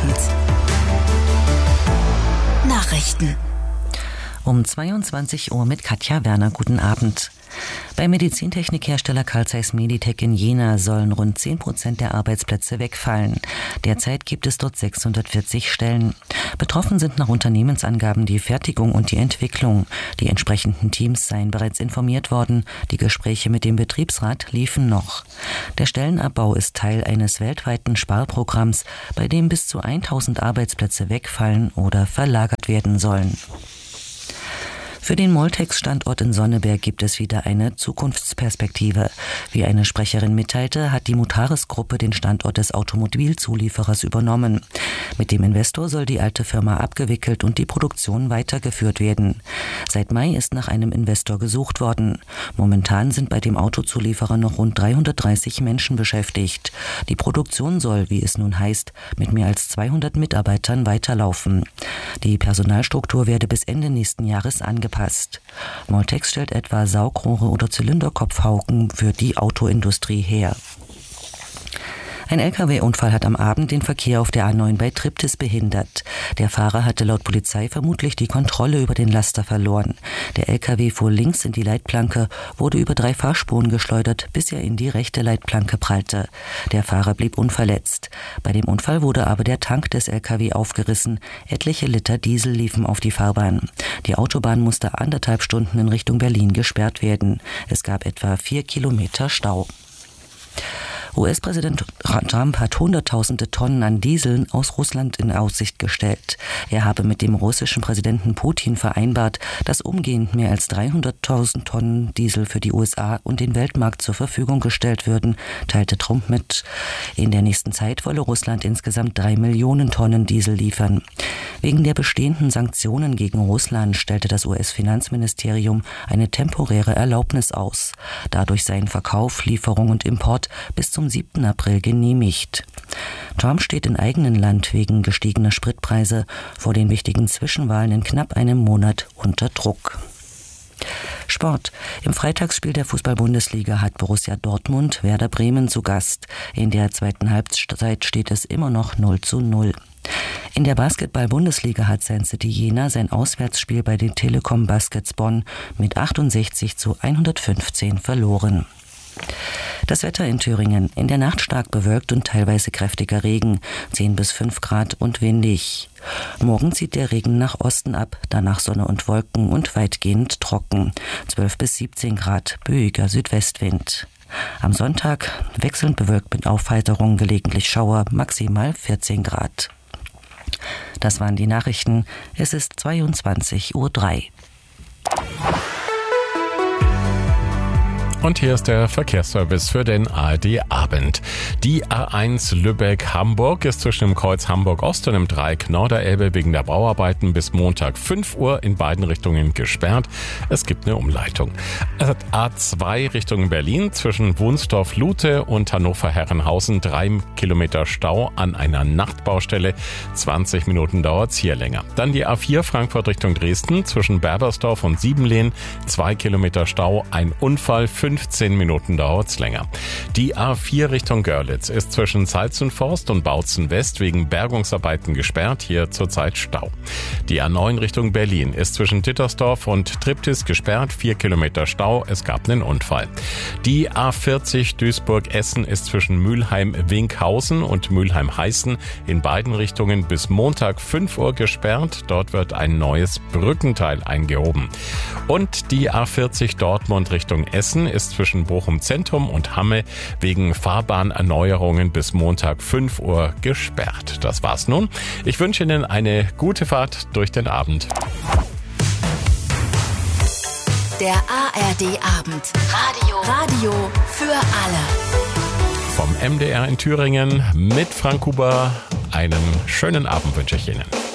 Abend. Nachrichten. Um 22 Uhr mit Katja Werner. Guten Abend. Beim Medizintechnikhersteller Carl Zeiss Meditec in Jena sollen rund 10% der Arbeitsplätze wegfallen. Derzeit gibt es dort 640 Stellen. Betroffen sind nach Unternehmensangaben die Fertigung und die Entwicklung. Die entsprechenden Teams seien bereits informiert worden. Die Gespräche mit dem Betriebsrat liefen noch. Der Stellenabbau ist Teil eines weltweiten Sparprogramms, bei dem bis zu 1000 Arbeitsplätze wegfallen oder verlagert werden sollen. Für den Moltex-Standort in Sonneberg gibt es wieder eine Zukunftsperspektive. Wie eine Sprecherin mitteilte, hat die Mutares-Gruppe den Standort des Automobilzulieferers übernommen. Mit dem Investor soll die alte Firma abgewickelt und die Produktion weitergeführt werden. Seit Mai ist nach einem Investor gesucht worden. Momentan sind bei dem Autozulieferer noch rund 330 Menschen beschäftigt. Die Produktion soll, wie es nun heißt, mit mehr als 200 Mitarbeitern weiterlaufen. Die Personalstruktur werde bis Ende nächsten Jahres angepasst. Moltex stellt etwa Saugrohre oder Zylinderkopfhauken für die Autoindustrie her. Ein Lkw-Unfall hat am Abend den Verkehr auf der A9 bei Triptis behindert. Der Fahrer hatte laut Polizei vermutlich die Kontrolle über den Laster verloren. Der Lkw fuhr links in die Leitplanke, wurde über 3 Fahrspuren geschleudert, bis er in die rechte Leitplanke prallte. Der Fahrer blieb unverletzt. Bei dem Unfall wurde aber der Tank des Lkw aufgerissen. Etliche Liter Diesel liefen auf die Fahrbahn. Die Autobahn musste 1,5 Stunden in Richtung Berlin gesperrt werden. Es gab etwa 4 Kilometer Stau. US-Präsident Trump hat Hunderttausende Tonnen an Dieseln aus Russland in Aussicht gestellt. Er habe mit dem russischen Präsidenten Putin vereinbart, dass umgehend mehr als 300.000 Tonnen Diesel für die USA und den Weltmarkt zur Verfügung gestellt würden, teilte Trump mit. In der nächsten Zeit wolle Russland insgesamt 3 Millionen Tonnen Diesel liefern. Wegen der bestehenden Sanktionen gegen Russland stellte das US-Finanzministerium eine temporäre Erlaubnis aus. Dadurch seien Verkauf, Lieferung und Import bis zum 7. April genehmigt. Trump steht in eigenen Land wegen gestiegener Spritpreise vor den wichtigen Zwischenwahlen in knapp einem Monat unter Druck. Sport. Im Freitagsspiel der Fußball-Bundesliga hat Borussia Dortmund Werder Bremen zu Gast. In der zweiten Halbzeit steht es immer noch 0:0. In der Basketball-Bundesliga hat Saint City Jena sein Auswärtsspiel bei den Telekom Baskets Bonn mit 68:115 verloren. Das Wetter in Thüringen. In der Nacht stark bewölkt und teilweise kräftiger Regen, 10 bis 5 Grad und windig. Morgen zieht der Regen nach Osten ab, danach Sonne und Wolken und weitgehend trocken, 12 bis 17 Grad, böiger Südwestwind. Am Sonntag wechselnd bewölkt mit Aufheiterung, gelegentlich Schauer, maximal 14 Grad. Das waren die Nachrichten. Es ist 22:03 Uhr. Und hier ist der Verkehrsservice für den ARD-Abend. Die A1 Lübeck-Hamburg ist zwischen dem Kreuz Hamburg-Ost und dem Dreieck Norderelbe wegen der Bauarbeiten bis Montag 5 Uhr in beiden Richtungen gesperrt. Es gibt eine Umleitung. A2 Richtung Berlin zwischen Wunsdorf-Lute und Hannover-Herrenhausen 3 Kilometer Stau an einer Nachtbaustelle. 20 Minuten dauert's hier länger. Dann die A4 Frankfurt Richtung Dresden zwischen Berbersdorf und Siebenlehn 2 Kilometer Stau, ein Unfall, 15 Minuten dauert's länger. Die A4 Richtung Görlitz ist zwischen Salzenforst und Bautzen West wegen Bergungsarbeiten gesperrt, hier zurzeit Stau. Die A9 Richtung Berlin ist zwischen Dittersdorf und Triptis gesperrt, 4 Kilometer Stau, es gab einen Unfall. Die A40 Duisburg-Essen ist zwischen Mülheim-Winkhausen und Mülheim-Heißen in beiden Richtungen bis Montag 5 Uhr gesperrt, dort wird ein neues Brückenteil eingehoben. Und die A40 Dortmund Richtung Essen ist zwischen Bochum Zentrum und Hamme wegen Fahrbahnerneuerungen bis Montag 5 Uhr gesperrt. Das war's nun. Ich wünsche Ihnen eine gute Fahrt durch den Abend. Der ARD-Abend. Radio für alle. Vom MDR in Thüringen mit Frank Huber. Einen schönen Abend wünsche ich Ihnen.